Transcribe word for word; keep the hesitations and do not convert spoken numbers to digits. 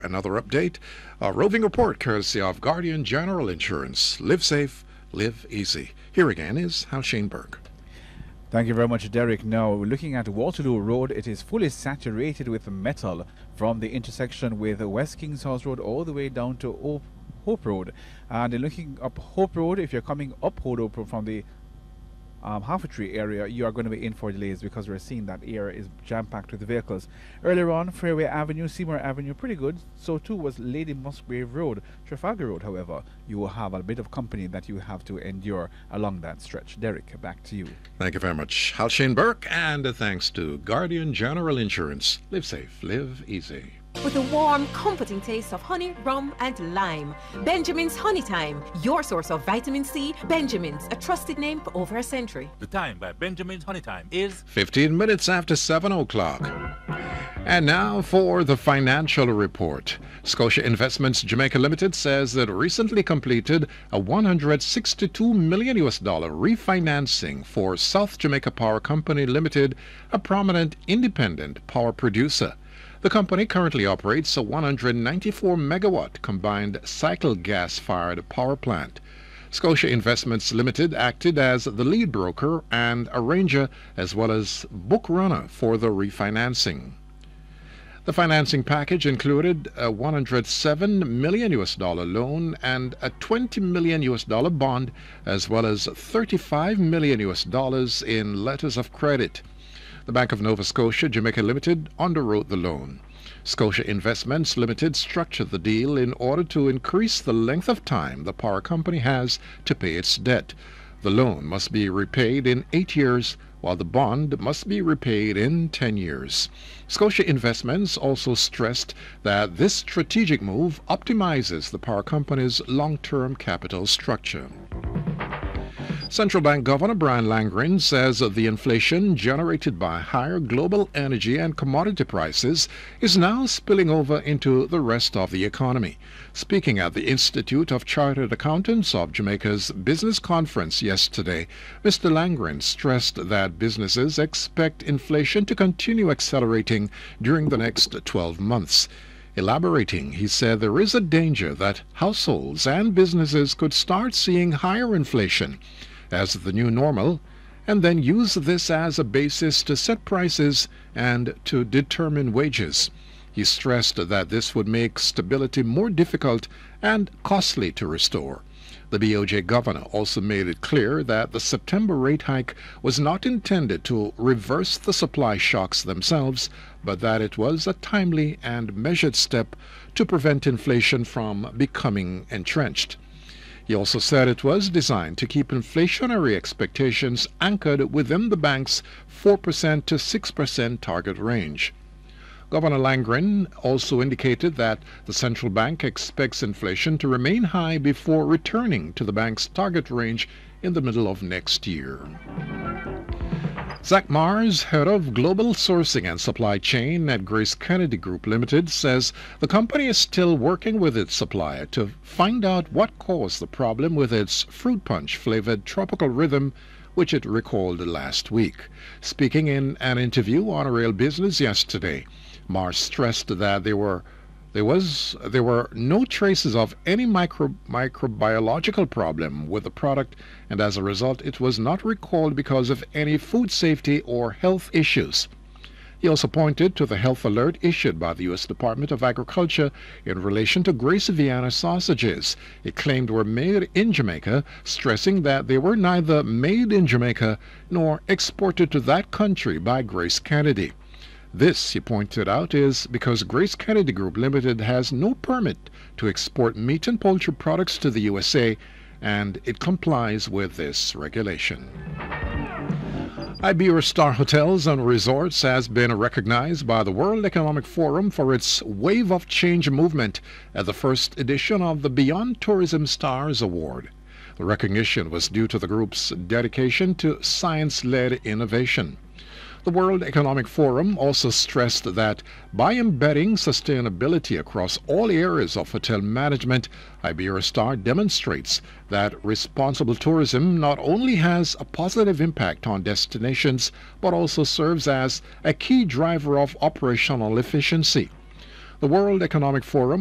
Another update, a roving report courtesy of Guardian General Insurance. Live safe, live easy. Here again is Hal Sheenberg. Thank you very much, Derek. Now, looking at Waterloo Road, it is fully saturated with metal from the intersection with West Kings House Road all the way down to Hope, Hope Road. And looking up Hope Road, if you're coming up Hope Road from the Um, Half-a-Tree area, you are going to be in for delays because we're seeing that area is jam-packed with vehicles. Earlier on, Fairway Avenue, Seymour Avenue, pretty good. So too was Lady Musgrave Road. Trafalgar Road, however, you will have a bit of company that you have to endure along that stretch. Derek, back to you. Thank you very much, Hal Sheenberg, and thanks to Guardian General Insurance. Live safe, live easy. With a warm, comforting taste of honey, rum, and lime. Benjamin's Honey Time, your source of vitamin C. Benjamin's, a trusted name for over a century. The time by Benjamin's Honey Time is fifteen minutes after seven o'clock. And now for the financial report. Scotia Investments Jamaica Limited says that it recently completed a one hundred sixty-two million U S dollar refinancing for South Jamaica Power Company Limited, a prominent independent power producer. The company currently operates a one hundred ninety-four megawatt combined cycle gas-fired power plant. Scotia Investments Limited acted as the lead broker and arranger as well as book runner for the refinancing. The financing package included a one hundred seven million U S dollar loan and a twenty million U S dollar bond, as well as thirty-five million U S dollars in letters of credit. The Bank of Nova Scotia Jamaica Limited underwrote the loan. Scotia Investments Limited structured the deal in order to increase the length of time the power company has to pay its debt. The loan must be repaid in eight years, while the bond must be repaid in ten years. Scotia Investments also stressed that this strategic move optimizes the power company's long-term capital structure. Central Bank Governor Brian Langren says the inflation generated by higher global energy and commodity prices is now spilling over into the rest of the economy. Speaking at the Institute of Chartered Accountants of Jamaica's business conference yesterday, Mister Langren stressed that businesses expect inflation to continue accelerating during the next twelve months. Elaborating, he said there is a danger that households and businesses could start seeing higher inflation as the new normal, and then use this as a basis to set prices and to determine wages. He stressed that this would make stability more difficult and costly to restore. The B O J governor also made it clear that the September rate hike was not intended to reverse the supply shocks themselves, but that it was a timely and measured step to prevent inflation from becoming entrenched. He also said it was designed to keep inflationary expectations anchored within the bank's four percent to six percent target range. Governor Langren also indicated that the central bank expects inflation to remain high before returning to the bank's target range in the middle of next year. Zach Mars, head of global sourcing and supply chain at Grace Kennedy Group Limited, says the company is still working with its supplier to find out what caused the problem with its fruit punch flavored Tropical Rhythm, which it recalled last week. Speaking in an interview on Real Business yesterday, Mars stressed that there were There was there were no traces of any micro, microbiological problem with the product, and as a result it was not recalled because of any food safety or health issues. He also pointed to the health alert issued by the U S Department of Agriculture in relation to Grace Vienna sausages. It claimed were made in Jamaica, stressing that they were neither made in Jamaica nor exported to that country by Grace Kennedy. This, he pointed out, is because Grace Kennedy Group Limited has no permit to export meat and poultry products to the U S A, and it complies with this regulation. Iberostar Hotels and Resorts has been recognized by the World Economic Forum for its Wave of Change movement at the first edition of the Beyond Tourism Stars Award. The recognition was due to the group's dedication to science-led innovation. The World Economic Forum also stressed that by embedding sustainability across all areas of hotel management, Iberostar demonstrates that responsible tourism not only has a positive impact on destinations, but also serves as a key driver of operational efficiency. The World Economic Forum